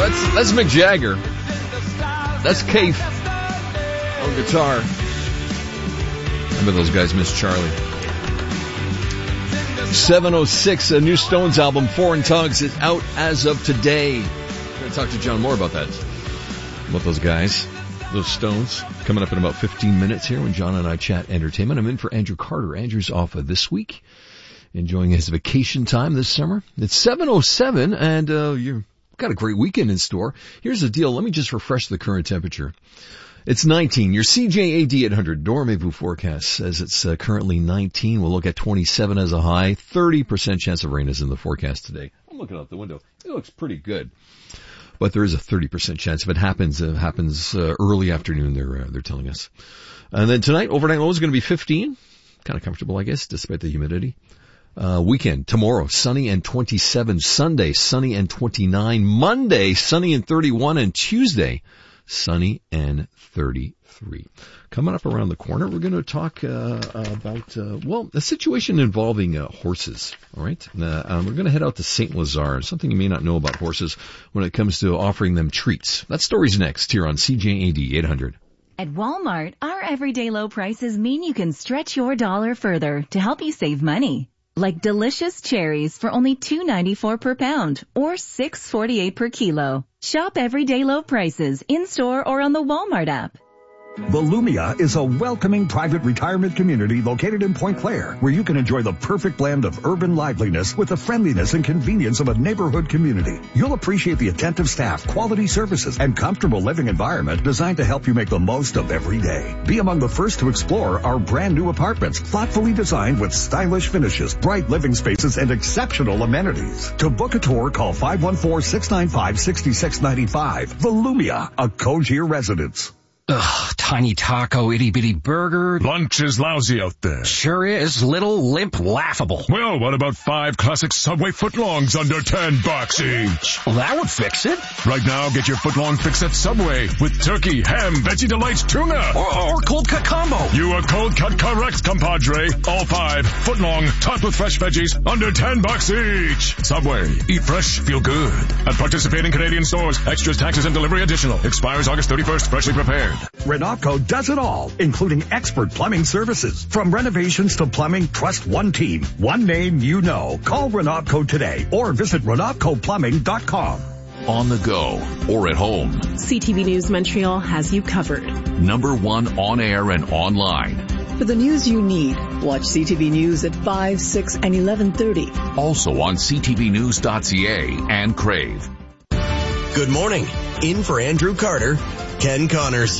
That's Mick Jagger. That's Keith on guitar. Remember those guys, Miss Charlie. 7:06, a new Stones album, Foreign Tongues, is out as of today. I'm going to talk to John Moore about that. About those guys, those Stones. Coming up in about 15 minutes here when John and I chat entertainment. I'm in for Andrew Carter. Andrew's off this week, enjoying his vacation time this summer. It's 7:07, and you've got a great weekend in store. Here's the deal. Let me just refresh the current temperature. It's 19. Your CJAD 800 Dormez-vous forecast says it's currently 19. We'll look at 27 as a high. 30% chance of rain is in the forecast today. I'm looking out the window. It looks pretty good. But there is a 30% chance. If it happens, early afternoon, they're telling us. And then tonight, overnight low is going to be 15. Kind of comfortable, I guess, despite the humidity. Weekend, tomorrow, sunny and 27. Sunday, sunny and 29. Monday, sunny and 31. And Tuesday, sunny and 33. Coming up around the corner, we're going to talk about a situation involving horses. All right, we're going to head out to St. Lazare. Something you may not know about horses when it comes to offering them treats. That story's next here on CJAD 800. At Walmart, our everyday low prices mean you can stretch your dollar further to help you save money. Like delicious cherries for only $2.94 per pound or $6.48 per kilo. Shop everyday low prices in-store or on the Walmart app. Volumia is a welcoming private retirement community located in Point Claire, where you can enjoy the perfect blend of urban liveliness with the friendliness and convenience of a neighborhood community. You'll appreciate the attentive staff, quality services, and comfortable living environment designed to help you make the most of every day. Be among the first to explore our brand new apartments, thoughtfully designed with stylish finishes, bright living spaces, and exceptional amenities. To book a tour, call 514-695-6695. Volumia, a Cogier residence. Ugh, tiny taco, itty-bitty burger. Lunch is lousy out there. Sure is. Little, limp, laughable. Well, what about 5 classic Subway footlongs under $10 each? Well, that would fix it. Right now, get your footlong fix at Subway with turkey, ham, Veggie Delights, tuna. Or cold cut combo. You are cold cut correct, compadre. All 5 footlong, topped with fresh veggies, under $10 each. Subway. Eat fresh, feel good. At participating Canadian stores. Extras, taxes, and delivery additional. Expires August 31st. Freshly prepared. Renopco does it all, including expert plumbing services. From renovations to plumbing, trust one team, one name you know. Call Renopco today or visit RenopcoPlumbing.com. On the go or at home, CTV News Montreal has you covered. #1 on air and online. For the news you need, watch CTV News at 5, 6, and 11:30. Also on ctvnews.ca and Crave. Good morning. In for Andrew Carter, Ken Connors,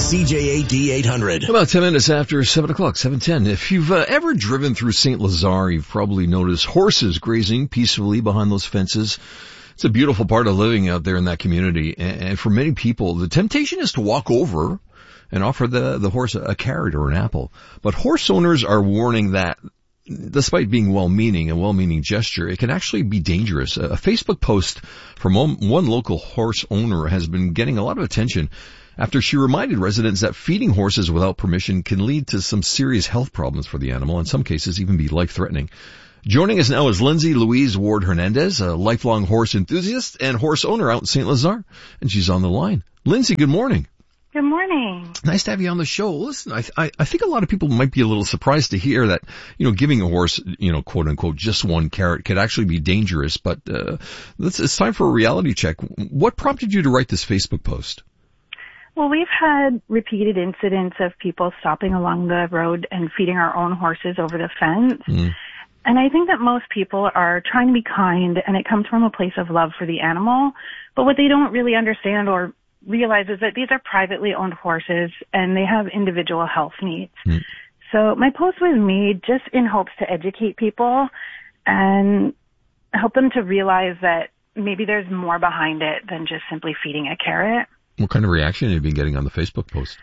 CJAD 800. About 10 minutes after 7 o'clock, 7:10. If you've ever driven through St. Lazare, you've probably noticed horses grazing peacefully behind those fences. It's a beautiful part of living out there in that community. And for many people, the temptation is to walk over and offer the horse a carrot or an apple. But horse owners are warning that despite being well-meaning gesture, it can actually be dangerous. A Facebook post from one local horse owner has been getting a lot of attention after she reminded residents that feeding horses without permission can lead to some serious health problems for the animal, in some cases even be life-threatening. Joining us now is Lindsay Louise Ward Hernandez, a lifelong horse enthusiast and horse owner out in St. Lazare, and she's on the line. Lindsay, good morning. Good morning. Nice to have you on the show. Listen, I think a lot of people might be a little surprised to hear that, giving a horse, quote unquote, just one carrot could actually be dangerous. But it's time for a reality check. What prompted you to write this Facebook post? Well, we've had repeated incidents of people stopping along the road and feeding our own horses over the fence. And I think that most people are trying to be kind, and it comes from a place of love for the animal. But what they don't really understand or realize is that these are privately owned horses and they have individual health needs. So my post was made just in hopes to educate people and help them to realize that maybe there's more behind it than just simply feeding a carrot. What kind of reaction have you been getting on the Facebook post?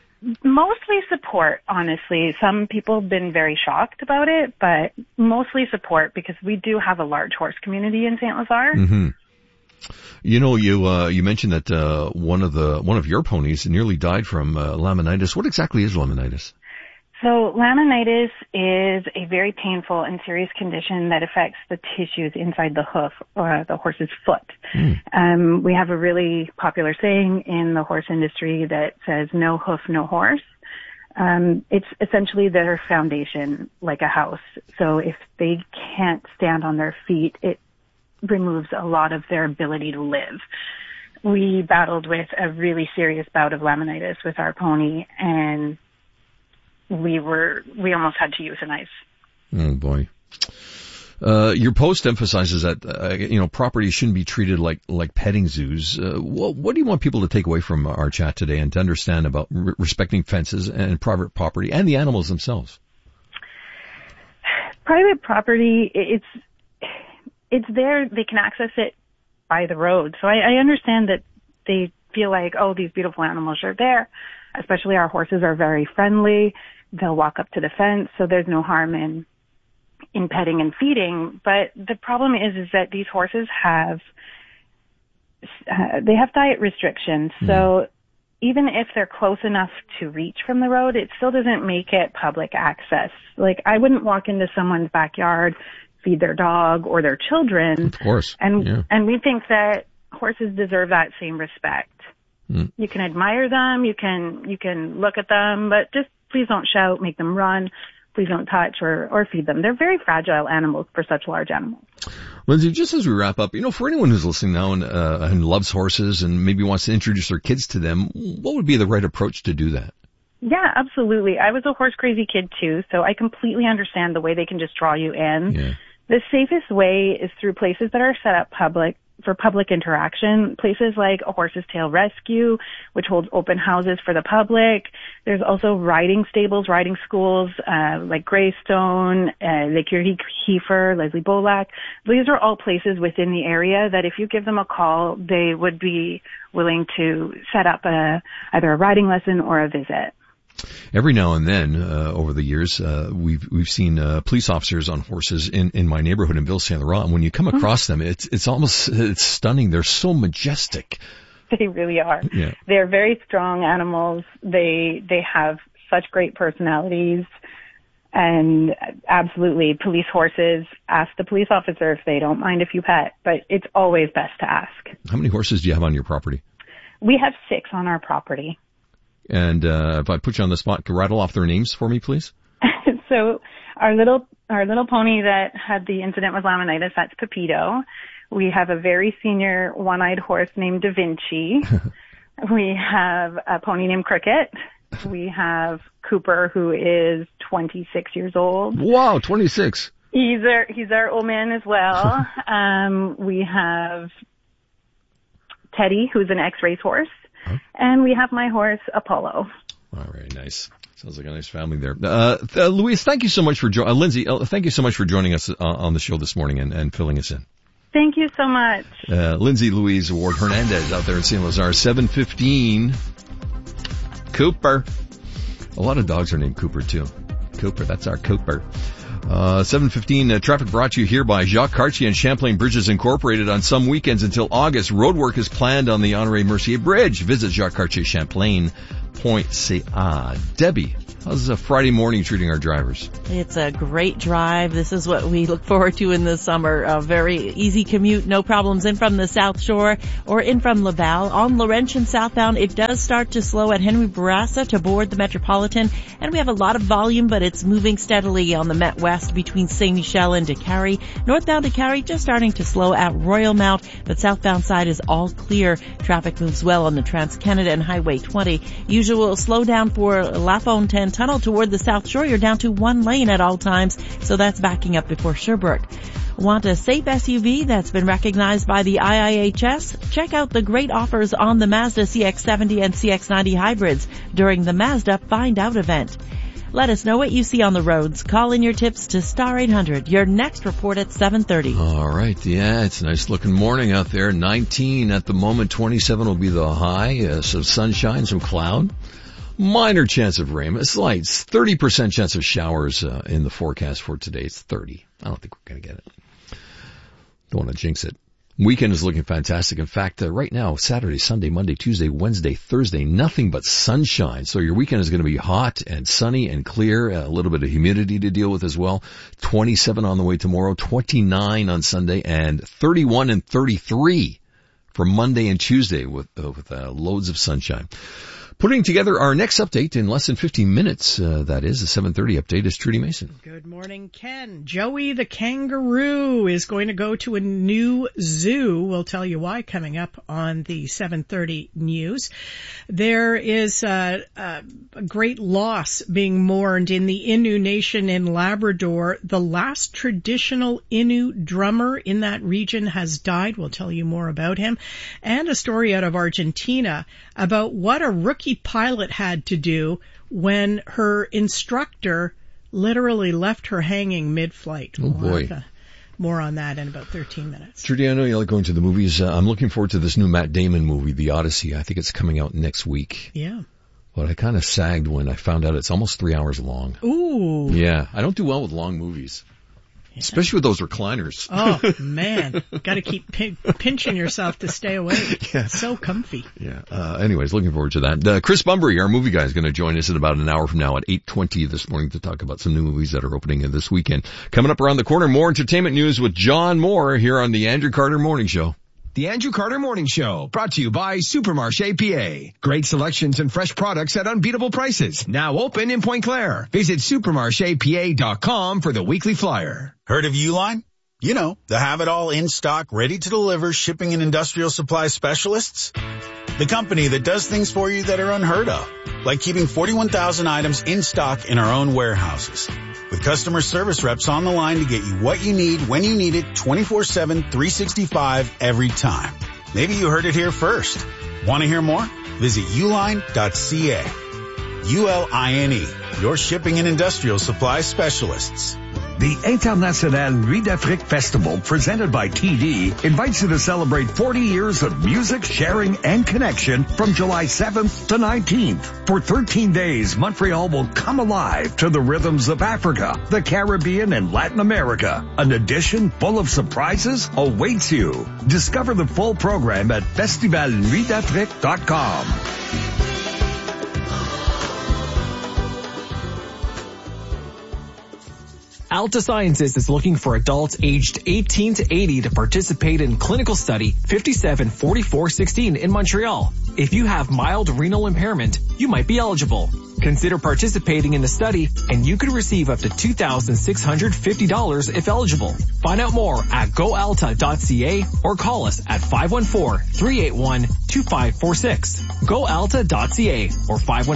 Mostly support, honestly. Some people have been very shocked about it, but mostly support because we do have a large horse community in St. Lazare. You mentioned that one of your ponies nearly died from laminitis. What exactly is laminitis? So laminitis is a very painful and serious condition that affects the tissues inside the hoof or the horse's foot. We have a really popular saying in the horse industry that says no hoof, no horse. It's essentially their foundation, like a house. So if they can't stand on their feet, it removes a lot of their ability to live. We battled with a really serious bout of laminitis with our pony, and we almost had to euthanize. Oh boy. Your post emphasizes that, property shouldn't be treated like petting zoos. What do you want people to take away from our chat today and to understand about respecting fences and private property and the animals themselves? Private property, it's there. They can access it by the road. So I understand that they feel like, oh, these beautiful animals are there. Especially our horses are very friendly. They'll walk up to the fence, so there's no harm in petting and feeding. But the problem is that these horses have diet restrictions. So even if they're close enough to reach from the road, it still doesn't make it public access. Like, I wouldn't walk into someone's backyard, feed their dog or their children. Of course. And we think that horses deserve that same respect. You can admire them, you can look at them, but just please don't shout, make them run. Please don't touch or feed them. They're very fragile animals for such large animals. Lindsay, just as we wrap up, for anyone who's listening now and loves horses and maybe wants to introduce their kids to them, what would be the right approach to do that? Yeah, absolutely. I was a horse crazy kid too, so I completely understand the way they can just draw you in. Yeah. The safest way is through places that are set up for public interaction, places like a Horse's Tail Rescue, which holds open houses for the public. There's also riding stables, riding schools, like Greystone, Lake Erie Heifer, Leslie Bolak. These are all places within the area that if you give them a call, they would be willing to set up either a riding lesson or a visit. Every now and then, over the years, we've seen police officers on horses in my neighborhood in Ville Saint Laurent. And when you come across them, it's stunning. They're so majestic. They really are. Yeah. They're very strong animals. They have such great personalities. And absolutely, police horses, ask the police officer if they don't mind if you pet, but it's always best to ask. How many horses do you have on your property? We have 6 on our property. And if I put you on the spot, can you rattle off their names for me, please? So our little pony that had the incident with laminitis, that's Pepito. We have a very senior one-eyed horse named Da Vinci. We have a pony named Cricket. We have Cooper, who is 26 years old. Wow, 26. He's our old man as well. We have Teddy, who's an ex-race horse. And we have my horse, Apollo. All right, nice. Sounds like a nice family there. Louise, thank you so much for Lindsay, thank you so much for joining us on the show this morning and filling us in. Thank you so much. Lindsay Louise Ward Hernandez out there in St. Lazare, 7:15. Cooper. A lot of dogs are named Cooper too. Cooper, that's our Cooper. 7:15, traffic brought to you here by Jacques Cartier and Champlain Bridges Incorporated. On some weekends until August, roadwork is planned on the Honoré Mercier Bridge. Visit Jacques Cartier Champlain.ca. Debbie, how's a Friday morning treating our drivers? It's a great drive. This is what we look forward to in the summer. A very easy commute, no problems in from the South Shore or in from Laval. On Laurentian southbound, it does start to slow at Henry Bourassa to board the Metropolitan, and we have a lot of volume, but it's moving steadily on the Met West between Saint Michel and Décarie. Northbound Décarie just starting to slow at Royal Mount, but southbound side is all clear. Traffic moves well on the Trans-Canada and Highway 20. Usual slowdown for La Fontaine Tunnel toward the South Shore. You're down to 1 lane at all times, so that's backing up before Sherbrooke. Want a safe SUV that's been recognized by the IIHS? Check out the great offers on the Mazda CX-70 and CX-90 hybrids during the Mazda Find Out event. Let us know what you see on the roads. Call in your tips to Star 800. Your next report at 7:30. All right. Yeah, it's a nice looking morning out there. 19 at the moment. 27 will be the high. Some sunshine, some cloud. Minor chance of rain. It's light. 30% chance of showers in the forecast for today. It's 30. I don't think we're going to get it. Don't want to jinx it. Weekend is looking fantastic. In fact, right now, Saturday, Sunday, Monday, Tuesday, Wednesday, Thursday, nothing but sunshine. So your weekend is going to be hot and sunny and clear. A little bit of humidity to deal with as well. 27 on the way tomorrow, 29 on Sunday, and 31 and 33 for Monday and Tuesday with loads of sunshine. Putting together our next update in less than 15 minutes, that is, the 7:30 update, is Trudy Mason. Good morning, Ken. Joey the kangaroo is going to go to a new zoo. We'll tell you why coming up on the 7:30 news. There is a great loss being mourned in the Innu Nation in Labrador. The last traditional Innu drummer in that region has died. We'll tell you more about him. And a story out of Argentina about what a rookie pilot had to do when her instructor literally left her hanging mid-flight. Oh, boy. More on that in about 13 minutes. Trudy, I know you like going to the movies. I'm looking forward to this new Matt Damon movie, The Odyssey. I think it's coming out next week. Yeah. But I kind of sagged when I found out it's almost 3 hours long. Ooh. Yeah, I don't do well with long movies. Yeah. Especially with those recliners. Oh, man. Got to keep pinching yourself to stay awake. Yeah. So comfy. Yeah. Anyways, looking forward to that. Chris Bunbury, our movie guy, is going to join us in about an hour from now at 8:20 this morning to talk about some new movies that are opening this weekend. Coming up around the corner, more entertainment news with John Moore here on the Andrew Carter Morning Show. The Andrew Carter Morning Show, brought to you by Supermarché PA. Great selections and fresh products at unbeatable prices. Now open in Pointe Claire. Visit supermarchepa.com for the weekly flyer. Heard of Uline? You know, the have-it-all in stock, ready to deliver shipping and industrial supply specialists. The company that does things for you that are unheard of, like keeping 41,000 items in stock in our own warehouses. With customer service reps on the line to get you what you need when you need it 24/7, 365 every time. Maybe you heard it here first. Want to hear more? Visit uline.ca. ULINE, your shipping and industrial supply specialists. The International Nuit d'Afrique Festival, presented by TD, invites you to celebrate 40 years of music, sharing, and connection from July 7th to 19th. For 13 days, Montreal will come alive to the rhythms of Africa, the Caribbean, and Latin America. An edition full of surprises awaits you. Discover the full program at festivalnuitdafrique.com. Alta Sciences is looking for adults aged 18 to 80 to participate in clinical study 574416 in Montreal. If you have mild renal impairment, you might be eligible. Consider participating in the study and you could receive up to $2,650 if eligible. Find out more at goalta.ca or call us at 514-381-2546. goalta.ca or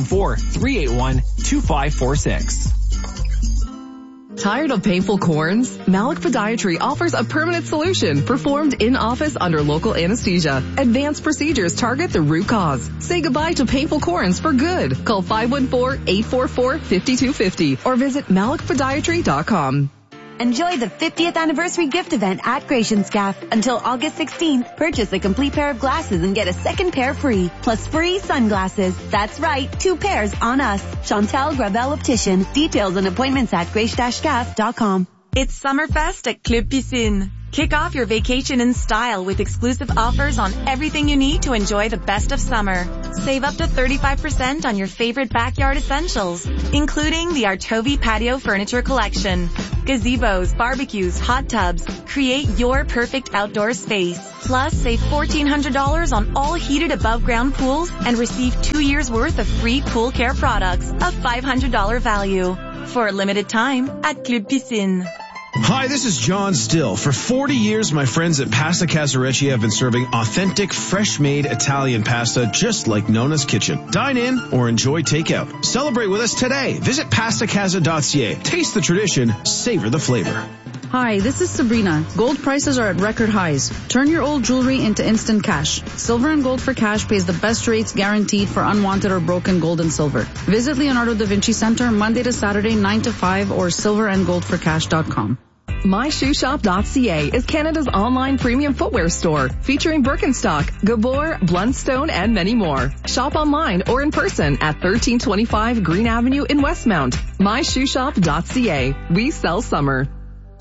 514-381-2546. Tired of painful corns? Malik Podiatry offers a permanent solution performed in-office under local anesthesia. Advanced procedures target the root cause. Say goodbye to painful corns for good. Call 514-844-5250 or visit malikpodiatry.com. Enjoy the 50th anniversary gift event at Gratian Scaff. Until August 16th, purchase a complete pair of glasses and get a second pair free, plus free sunglasses. That's right, 2 pairs on us. Chantal Gravel Optician. Details and appointments at grace-scaff.com. It's Summerfest at Club Piscine. Kick off your vacation in style with exclusive offers on everything you need to enjoy the best of summer. Save up to 35% on your favorite backyard essentials, including the Artovi Patio Furniture Collection. Gazebos, barbecues, hot tubs. Create your perfect outdoor space. Plus, save $1,400 on all heated above-ground pools and receive 2 years' worth of free pool care products, a $500 value. For a limited time at Club Piscine. Hi, this is John Still. For 40 years, my friends at Pasta Casarecci have been serving authentic, fresh-made Italian pasta just like Nona's Kitchen. Dine in or enjoy takeout. Celebrate with us today. Visit pastacasa.ca. Taste the tradition, savor the flavor. Hi, this is Sabrina. Gold prices are at record highs. Turn your old jewelry into instant cash. Silver and Gold for Cash pays the best rates guaranteed for unwanted or broken gold and silver. Visit Leonardo da Vinci Center Monday to Saturday 9 to 5 or silverandgoldforcash.com. MyShoeShop.ca is Canada's online premium footwear store featuring Birkenstock, Gabor, Blundstone, and many more. Shop online or in person at 1325 Green Avenue in Westmount. MyShoeShop.ca. We sell summer.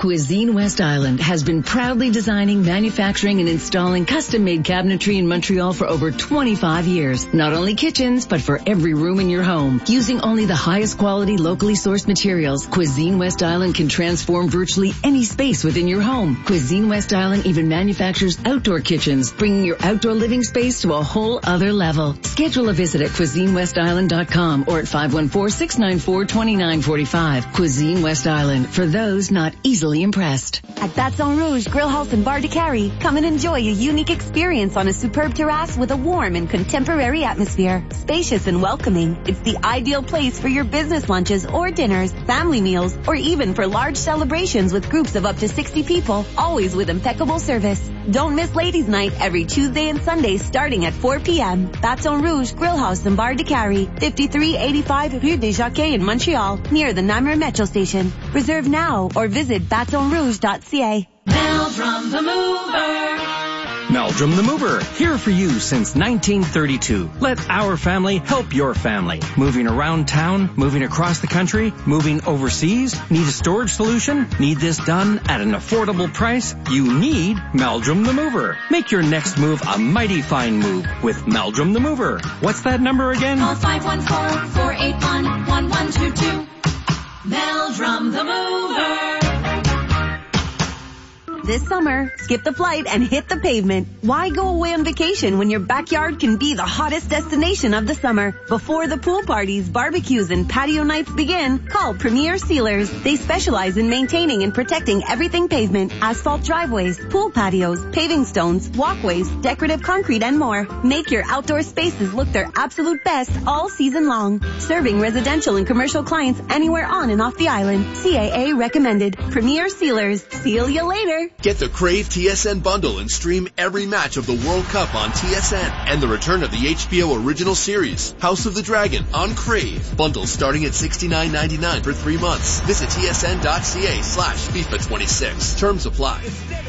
Cuisine West Island has been proudly designing, manufacturing, and installing custom-made cabinetry in Montreal for over 25 years. Not only kitchens, but for every room in your home. Using only the highest quality, locally sourced materials, Cuisine West Island can transform virtually any space within your home. Cuisine West Island even manufactures outdoor kitchens, bringing your outdoor living space to a whole other level. Schedule a visit at CuisineWestIsland.com or at 514-694-2945. Cuisine West Island, for those not easily impressed. At Baton Rouge Grill House in Bar de Carrie, come and enjoy a unique experience on a superb terrace with a warm and contemporary atmosphere. Spacious and welcoming, it's the ideal place for your business lunches or dinners, family meals, or even for large celebrations with groups of up to 60 people, always with impeccable service. Don't miss Ladies' Night every Tuesday and Sunday starting at 4 p.m. Baton Rouge Grill House in Bar de Carrie, 5385 Rue des Jockeys in Montreal, near the Namur Metro Station. Reserve now or visit batonrouge.ca. Meldrum the Mover. Meldrum the Mover, here for you since 1932. Let our family help your family. Moving around town, moving across the country, moving overseas. Need a storage solution? Need this done at an affordable price? You need Meldrum the Mover. Make your next move a mighty fine move with Meldrum the Mover. What's that number again? Call 514-481-1122. Meldrum the Mover. This summer, skip the flight and hit the pavement. Why go away on vacation when your backyard can be the hottest destination of the summer? Before the pool parties, barbecues, and patio nights begin, call Premier Sealers. They specialize in maintaining and protecting everything pavement, asphalt driveways, pool patios, paving stones, walkways, decorative concrete, and more. Make your outdoor spaces look their absolute best all season long. Serving residential and commercial clients anywhere on and off the island. CAA recommended. Premier Sealers. Seal you later. Get the Crave TSN bundle and stream every match of the World Cup on TSN and the return of the HBO original series, House of the Dragon, on Crave. Bundles starting at $69.99 for 3 months. Visit tsn.ca/FIFA26. Terms apply.